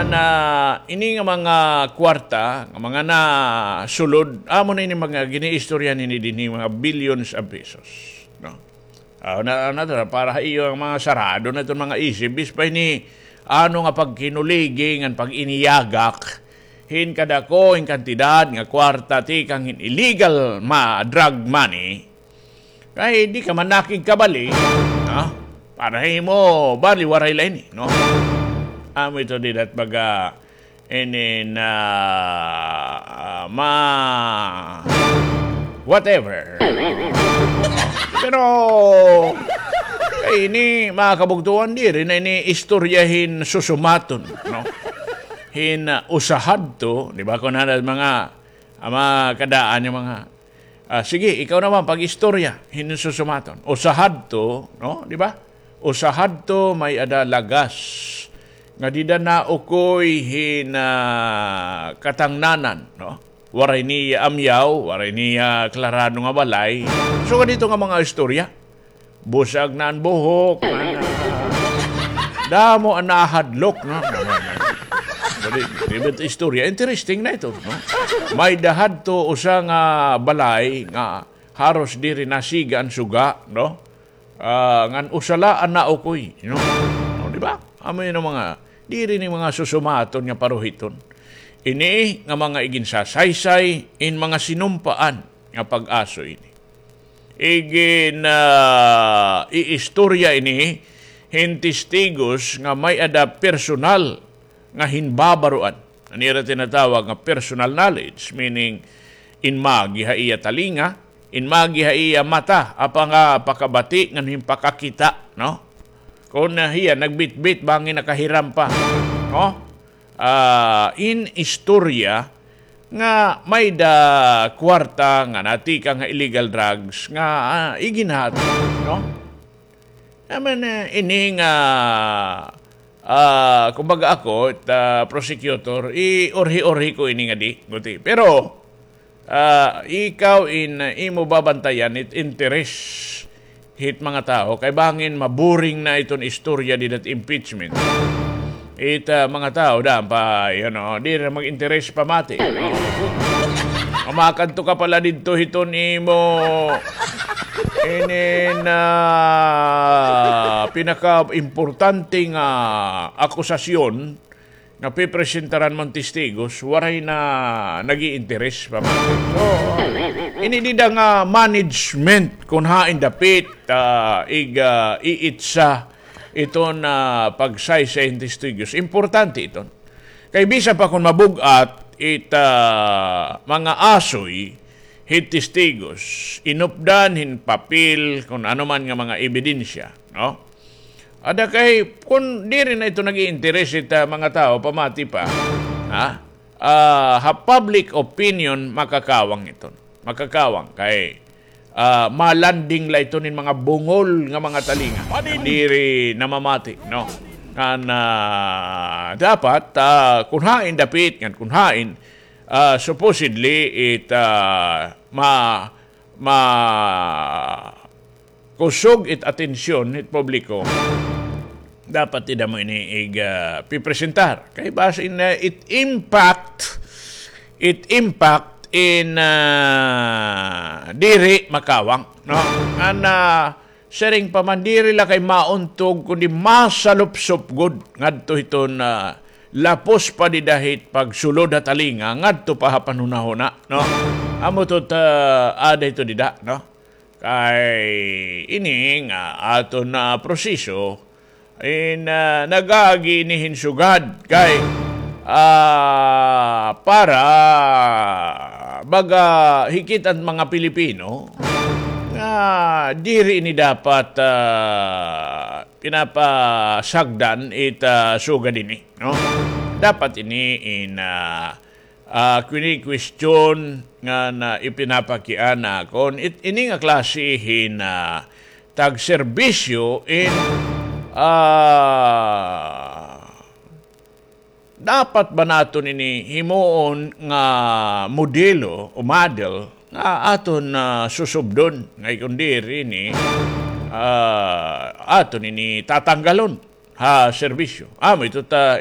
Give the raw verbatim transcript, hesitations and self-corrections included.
na ini nga mga kwarta, nga mga na sulod, amo na ini mga giniistorya ni dinhi mga billions of pesos. No? Uh, na, na, na, para iyo ang mga sarado na itong mga isip, bispay ni ano nga pagkinuliging, ang pag-iniyagak, hin kadako, hin kantidad, nga kwarta, tikang hin illegal ma drug money, kaya di ka man nakikabali, no? Para mo, bali waray lain, no? Amo ito din at baga, inin, uh, uh, ma, whatever. Pero, kaya ini, mga kabugtuan di rin, ini istoryahin susumaton, no? Hin uh, usahad to, di ba, kung na mga, uh, mga kadaan yung mga, uh, sige, ikaw naman, pag-istorya, hin susumaton. Usahad to, no? Di ba? Usahad to, may ada lagas. Nga di na ukoy hin uh, katangnanan, no? Waray niya amyaw, waray niya klarado nga balay. So, ganito nga mga istorya. Busag na ang buhok, na, damo ang nahadlok, no? Ibig istorya, interesting na ito, no? May dahad to usang uh, balay nga haros diri nasiga ang suga, no? Uh, ngan usala ang naukoy, no? No, di ba? Amoy ng mga diri ni mga susumaton nga paruhiton. Ini nga mga iginsasaysay in mga sinumpaan nga pag-aso ini. Igin uh, iistorya ini hintistigos nga may ada personal nga hinbabaruan. Anira tinatawag nga personal knowledge, meaning in magiha iya talinga, in magiha iya mata, apa nga pakabati nga himpakakita, no? Kung uh, hiya nagbitbit bangin nakahiram pa, no? Uh, in istorya nga may da kwarta nga natika nga illegal drugs nga uh, iginhat, no? I mean, uh, ini nga uh, kumbaga ako at uh, prosecutor i-orhi-orhi ko ini nga di guti. Pero uh, ikaw in uh, imo babantayan it interest hit mga tao kay bangin maburing na iton istorya di that impeachment. It uh, mga tao da pa you know, di na mag-interest pa mati. No? Umakanto ka pala dito hiton imo inin uh, pinaka-importanting uh, akusasyon na pipresentaran mong testigos, waray na nag-i-interest pa mati. So, inidida nga management kung hain dapit uh, ig, uh, iitsa ito na uh, pagsaysay ng testigos. Importante ito. Kaya bisa pa kung mabugat it uh, mga asoy hit testigos, inupdan hin papel kung ano man nga mga ebidensya, no? Ada kay kung di rin na ito nag-i-interest it uh, mga tao pamati pa, ha? Uh, ha public opinion makakawang ito. Makakawang kay uh, malanding la ito nin mga bungol nga mga talinga. Diri namamati, no? Kan uh, dapat uh, kunhain dapit kan kunhain uh, supposedly it uh, ma ma kusog it atensyon it publiko dapat tidak mo ini uh, pipresentar kay base in uh, it impact it impact in uh, diri makawang, no? Ana sering pamandiri la kay mauntog kundi masalupsop good ngadto hiton uh, lapos pa didahit pagsulod at talinga ngadto pa hapanunahuna, no? Amo to uh, ada ito dida, no? Kay ini nga ato na proseso in uh, nagagi ni hinsugad kay uh, para baga hikit ang mga Pilipino nga diri ini dapat uh, pinapasagdan it uh, sugad ini, no? Dapat ini in uh, uh, question nga na ipinapakian na kon it ini nga klasihin na uh, tag-serbisyo in uh, dapat ba naton ini himuon nga modelo o model nga aton uh, susubdon ngay kundi rini uh, aton ini tatanggalon ha serbisyo. Amo ito ta